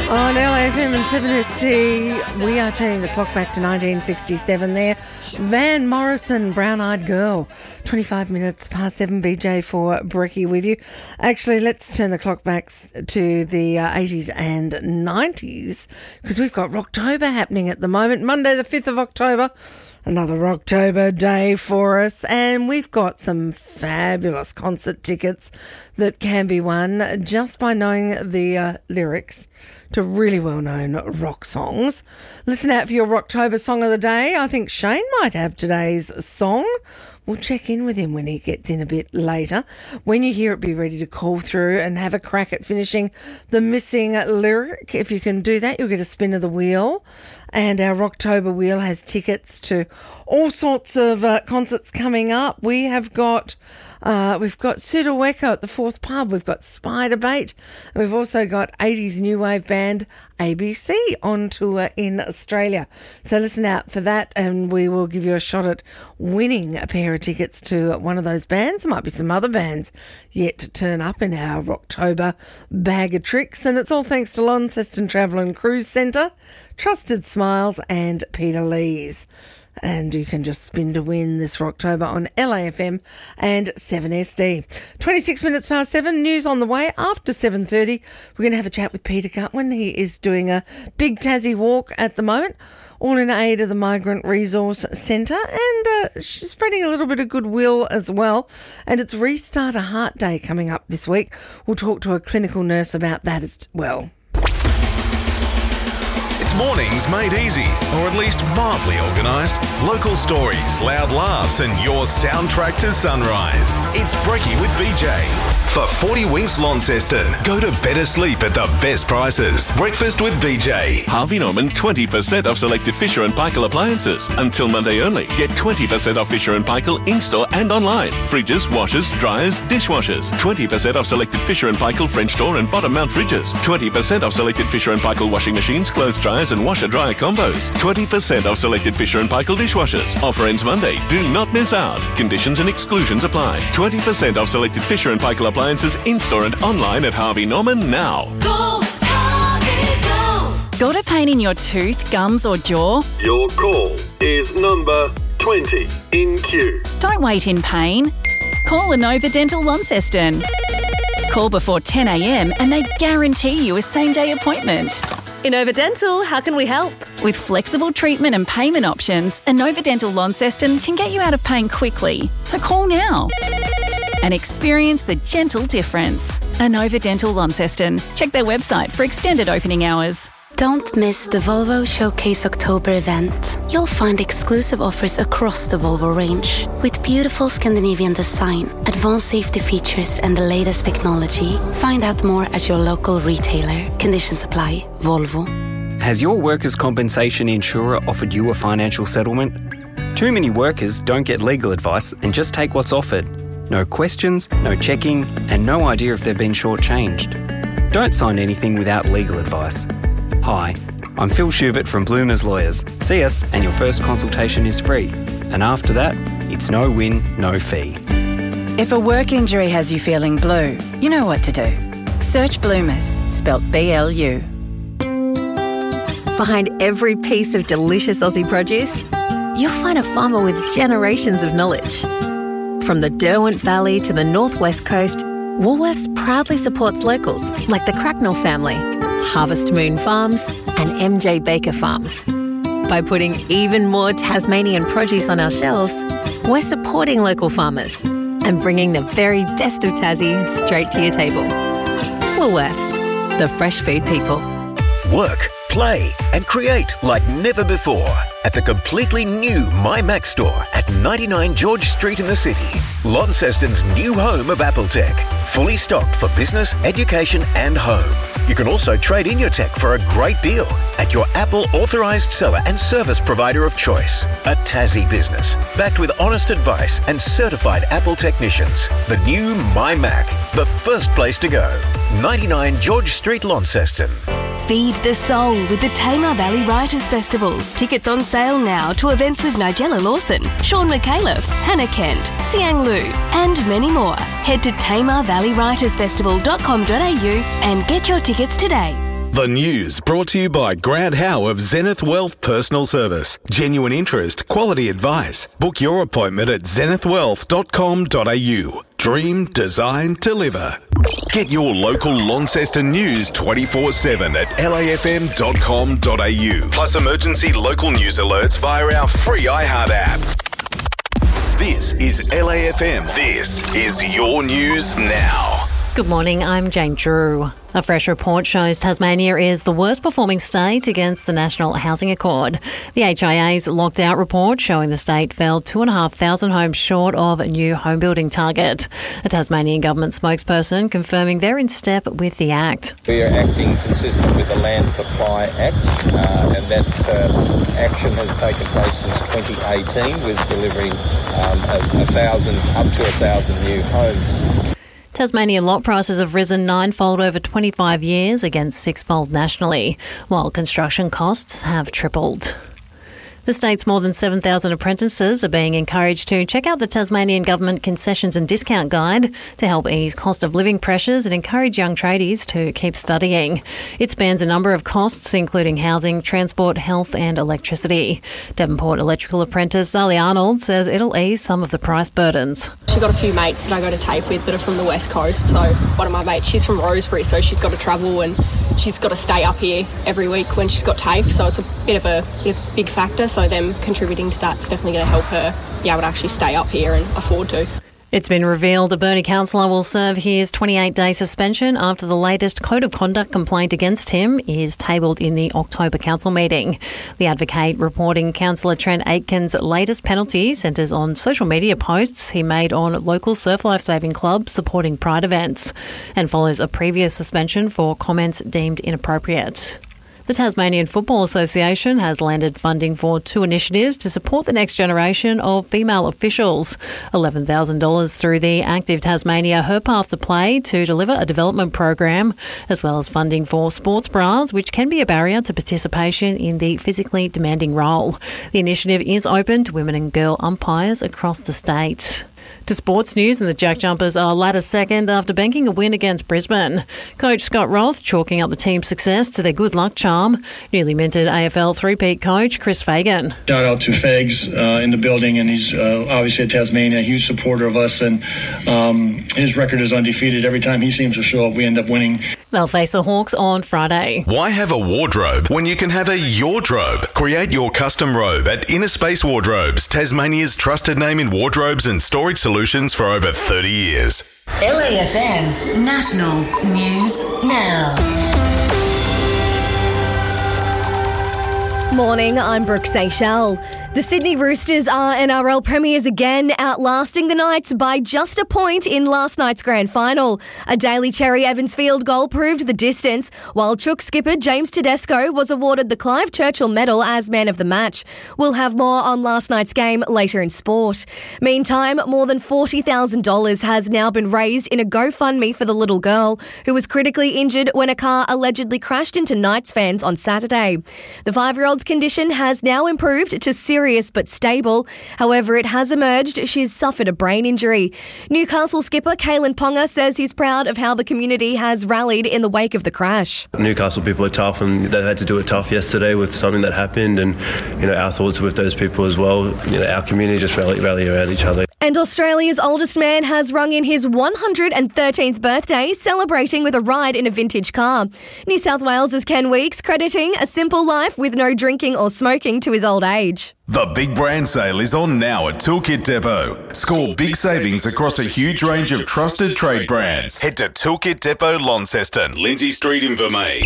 On LAFM and 7SD, we are turning the clock back to 1967 there. Van Morrison, Brown Eyed Girl. 25 minutes past 7, BJ for Brekkie with you. Actually, let's turn the clock back to the 80s and 90s because we've got Rocktober happening at the moment. Monday the 5th of October. Another Rocktober day for us, and we've got some fabulous concert tickets that can be won just by knowing the lyrics to really well-known rock songs. Listen out for your Rocktober song of the day. I think Shane might have today's song. We'll check in with him when he gets in a bit later. When you hear it, be ready to call through and have a crack at finishing the missing lyric. If you can do that, you'll get a spin of the wheel. And our Rocktober wheel has tickets to all sorts of concerts coming up. We've got Sudaweka at the Fourth Pub. We've got Spiderbait. And we've also got 80s new wave band ABC on tour in Australia. So listen out for that, and we will give you a shot at winning a pair of tickets to one of those bands. There might be some other bands yet to turn up in our Rocktober bag of tricks. And it's all thanks to Launceston Travel and Cruise Centre, Trusted Smiles and Peter Lees. And you can just spin to win this Rocktober on LAFM and 7SD. 26 minutes past 7, news on the way. After 7:30, we're going to have a chat with Peter Gutwin. He is doing a big Tassie walk at the moment, all in aid of the Migrant Resource Centre, and she's spreading a little bit of goodwill as well. And it's Restart a Heart Day coming up this week. We'll talk to a clinical nurse about that as well. It's mornings made easy, or at least mildly organised. Local stories, loud laughs, and your soundtrack to sunrise. It's Brekkie with BJ. For 40 Winks Launceston, go to better sleep at the best prices. Breakfast with BJ. Harvey Norman 20% off selected Fisher & Paykel appliances. Until Monday only. Get 20% off Fisher & Paykel in-store and online. Fridges, washers, dryers, dishwashers. 20% off selected Fisher & Paykel French door and bottom mount fridges. 20% off selected Fisher & Paykel washing machines, clothes dryers and washer-dryer combos. 20% off selected Fisher & Paykel dishwashers. Offer ends Monday. Do not miss out. Conditions and exclusions apply. 20% off selected Fisher & Paykel appliances in-store and online at Harvey Norman now. Go, Harvey, go! Got a pain in your tooth, gums or jaw? Your call is number 20 in queue. Don't wait in pain. Call Inova Dental Launceston. Call before 10 a.m. and they guarantee you a same-day appointment. Inova Dental, how can we help? With flexible treatment and payment options, Inova Dental Launceston can get you out of pain quickly. So call now and experience the gentle difference. Inova Dental Launceston. Check their website for extended opening hours. Don't miss the Volvo Showcase October event. You'll find exclusive offers across the Volvo range. With beautiful Scandinavian design, advanced safety features and the latest technology. Find out more at your local retailer. Conditions apply. Volvo. Has your workers' compensation insurer offered you a financial settlement? Too many workers don't get legal advice and just take what's offered. No questions, no checking, and no idea if they've been shortchanged. Don't sign anything without legal advice. Hi, I'm Phil Schubert from Bloomers Lawyers. See us and your first consultation is free. And after that, it's no win, no fee. If a work injury has you feeling blue, you know what to do. Search Bloomers, spelt B-L-U. Behind every piece of delicious Aussie produce, you'll find a farmer with generations of knowledge. From the Derwent Valley to the Northwest Coast, Woolworths proudly supports locals like the Cracknell family, Harvest Moon Farms and MJ Baker Farms. By putting even more Tasmanian produce on our shelves, we're supporting local farmers and bringing the very best of Tassie straight to your table. Woolworths, the fresh food people. Work, play and create like never before at the completely new MyMac store at 99 George Street in the city. Launceston's new home of Apple Tech. Fully stocked for business, education and home. You can also trade in your tech for a great deal at your Apple authorised seller and service provider of choice. A Tassie business, backed with honest advice and certified Apple technicians. The new MyMac, the first place to go. 99 George Street, Launceston. Feed the soul with the Tamar Valley Writers Festival. Tickets on sale now to events with Nigella Lawson, Sean McAuliffe, Hannah Kent, Siang Lu, and many more. Head to tamarvalleyWritersFestival.com.au and get your tickets today. The news brought to you by Grant Howe of Zenith Wealth Personal Service. Genuine interest, quality advice. Book your appointment at zenithwealth.com.au. Dream, design, deliver. Get your local Launceston news 24/7 at lafm.com.au. Plus emergency local news alerts via our free iHeart app. This is LAFM. This is your news now. Good morning, I'm Jane Drew. A fresh report shows Tasmania is the worst performing state against the National Housing Accord. The HIA's locked out report showing the state fell 2,500 homes short of a new home building target. A Tasmanian government spokesperson confirming they're in step with the Act. We are acting consistent with the Land Supply Act and that action has taken place since 2018 with delivering 1,000 up to 1,000 new homes. Tasmanian lot prices have risen ninefold over 25 years against sixfold nationally, while construction costs have tripled. The state's more than 7,000 apprentices are being encouraged to check out the Tasmanian Government Concessions and Discount Guide to help ease cost of living pressures and encourage young tradies to keep studying. It spans a number of costs, including housing, transport, health and electricity. Devonport electrical apprentice Sally Arnold says it'll ease some of the price burdens. She's got a few mates that I go to TAFE with that are from the West Coast. So one of my mates, she's from Rosebery, so she's got to travel and she's got to stay up here every week when she's got TAFE. So it's a bit of a big factor. So them contributing to that's definitely going to help her be able to actually stay up here and afford to. It's been revealed a Burnie councillor will serve his 28-day suspension after the latest code of conduct complaint against him is tabled in the October council meeting. The Advocate reporting Councillor Trent Aitken's latest penalty centres on social media posts he made on local surf lifesaving clubs supporting Pride events and follows a previous suspension for comments deemed inappropriate. The Tasmanian Football Association has landed funding for 2 initiatives to support the next generation of female officials. $11,000 through the Active Tasmania Her Path to Play to deliver a development program, as well as funding for sports bras, which can be a barrier to participation in the physically demanding role. The initiative is open to women and girl umpires across the state. To sports news, and the Jack Jumpers are ladder second after banking a win against Brisbane. Coach Scott Roth chalking up the team's success to their good luck charm. Newly minted AFL three-peat coach Chris Fagan. Shout out to Fags in the building, and he's obviously at Tasmania, a huge supporter of us, and his record is undefeated. Every time he seems to show up, we end up winning. They'll face the Hawks on Friday. Why have a wardrobe when you can have a Yordrobe? Create your custom robe at Inner Space Wardrobes, Tasmania's trusted name in wardrobes and storage solutions for over 30 years. LAFM National News Now. Morning, I'm Brooke Seychelles. The Sydney Roosters are NRL premiers again, outlasting the Knights by just a point in last night's grand final. A Daly Cherry Evans field goal proved the distance, while Chook skipper James Tedesco was awarded the Clive Churchill Medal as man of the match. We'll have more on last night's game later in sport. Meantime, more than $40,000 has now been raised in a GoFundMe for the little girl who was critically injured when a car allegedly crashed into Knights fans on Saturday. The 5-year-old's condition has now improved to serious but stable. However, it has emerged she's suffered a brain injury. Newcastle skipper Kalen Ponga says he's proud of how the community has rallied in the wake of the crash. Newcastle people are tough, and they had to do it tough yesterday with something that happened, and our thoughts are with those people as well. Our community just rally around each other. And Australia's oldest man has rung in his 113th birthday, celebrating with a ride in a vintage car. New South Wales's Ken Weeks crediting a simple life with no drinking or smoking to his old age. The Big Brand Sale is on now at Toolkit Depot. Score big savings across a huge range of trusted trade brands. Head to Toolkit Depot, Launceston, Lindsay Street in Vermey.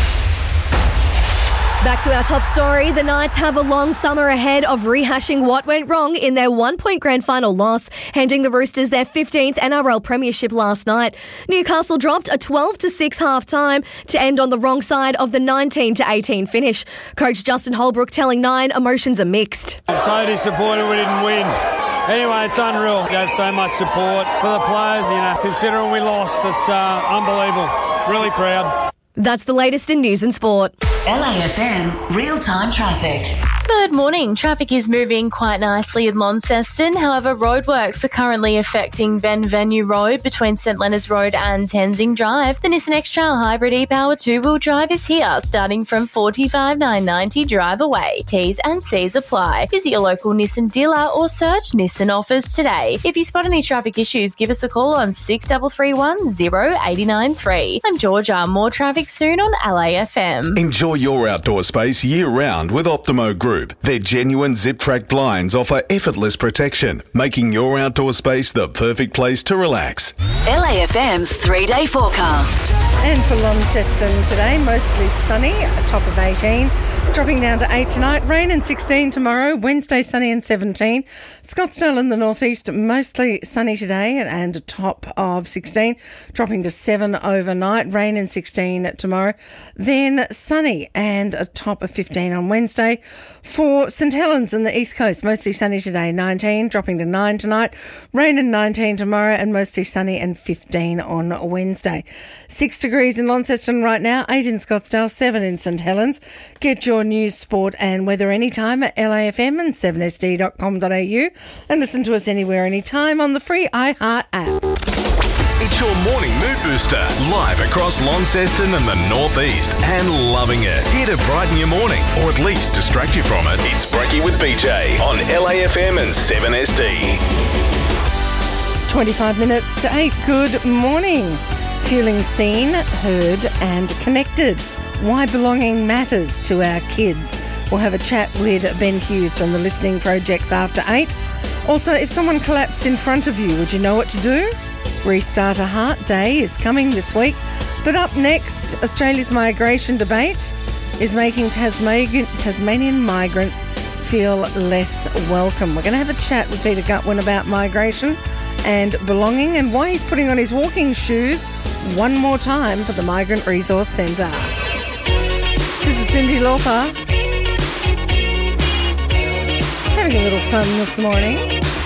Back to our top story. The Knights have a long summer ahead of rehashing what went wrong in their 1-point grand final loss, handing the Roosters their 15th NRL premiership last night. Newcastle dropped a 12-6 half-time to end on the wrong side of the 19-18 finish. Coach Justin Holbrook telling Nine emotions are mixed. I'm so disappointed we didn't win. Anyway, it's unreal. We have so much support for the players. Considering we lost, it's unbelievable. Really proud. That's the latest in news and sport. LAFM Real-Time Traffic. Good morning. Traffic is moving quite nicely in Launceston. However, roadworks are currently affecting Benvenue Road between St Leonard's Road and Tenzing Drive. The Nissan X-Trail Hybrid e-Power 2-wheel drive is here, starting from $45,990 drive away. T's and C's apply. Visit your local Nissan dealer or search Nissan offers today. If you spot any traffic issues, give us a call on 6331 0893. I'm Georgia. More traffic soon on LAFM. Enjoy your outdoor space year-round with Optimo Group. Their genuine zip-track blinds offer effortless protection, making your outdoor space the perfect place to relax. LAFM's 3-day forecast. And for Launceston today, mostly sunny, a top of 18. Dropping down to 8 tonight, rain and 16 tomorrow, Wednesday sunny and 17. Scottsdale in the northeast, mostly sunny today and a top of 16. Dropping to 7 overnight, rain and 16 tomorrow. Then sunny and a top of 15 on Wednesday. For St Helens in the east coast, mostly sunny today, 19. Dropping to 9 tonight, rain and 19 tomorrow and mostly sunny and 15 on Wednesday. 6 degrees in Launceston right now, 8 in Scottsdale, 7 in St Helens. Get your news, sport and weather anytime at LAFM and 7sd.com.au and listen to us anywhere, anytime on the free iHeart app. It's your morning mood booster, live across Launceston and the northeast, and loving it. Here to brighten your morning, or at least distract you from it. It's Brekkie with BJ on LAFM and 7SD. 25 minutes to 8. Good morning. Feeling seen, heard and connected. Why belonging matters to our kids. We'll have a chat with Ben Hughes from the Listening Projects after 8. Also, if someone collapsed in front of you, would you know what to do? Restart a Heart Day is coming this week. But up next, Australia's migration debate is making Tasmanian migrants feel less welcome. We're going to have a chat with Peter Gutwin about migration and belonging and why he's putting on his walking shoes one more time for the Migrant Resource Centre. This is Cyndi Lauper. Having a little fun this morning.